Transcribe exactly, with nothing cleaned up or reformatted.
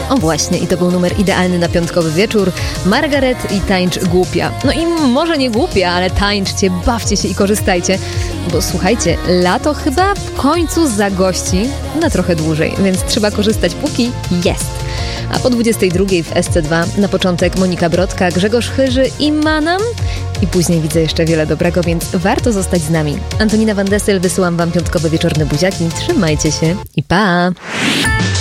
O właśnie, i to był numer idealny na piątkowy wieczór. Margaret i Tańcz głupia. No i może nie głupia, ale tańczcie, bawcie się i korzystajcie. Bo słuchajcie, lato chyba w końcu zagości na trochę dłużej, więc trzeba korzystać póki jest. A po dwudziestej drugiej w S C dwa na początek Monika Brodka, Grzegorz Chyży i Manam. I później widzę jeszcze wiele dobrego, więc warto zostać z nami. Antonina Van Dessel, wysyłam wam piątkowe wieczorne buziaki. Trzymajcie się i pa!